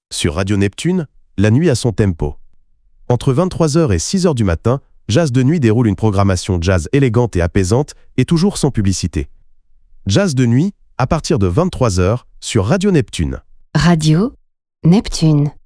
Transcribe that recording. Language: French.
Sur Radio Neptune, la nuit a son tempo. Entre 23h et 6h du matin, Jazz de Nuit déroule une programmation jazz élégante et apaisante et toujours sans publicité. Jazz de Nuit, à partir de 23h, sur Radio Neptune. Radio Neptune.